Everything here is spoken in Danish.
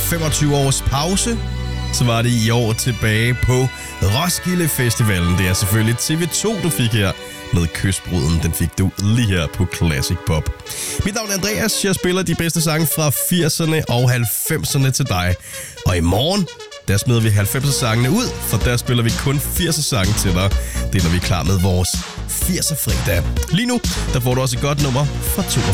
25 års pause, så var det i år tilbage på Roskilde Festivalen. Det er selvfølgelig TV2, du fik her med Kystbruden. Den fik du lige her på Classic Pop. Mit navn er Andreas. Jeg spiller de bedste sange fra 80'erne og 90'erne til dig. Og i morgen, der smider vi 90'er-sangene ud, for der spiller vi kun 80'er-sange til dig. Det er, når vi er klar med vores 80'er-fredag. Lige nu, der får du også et godt nummer fra 82.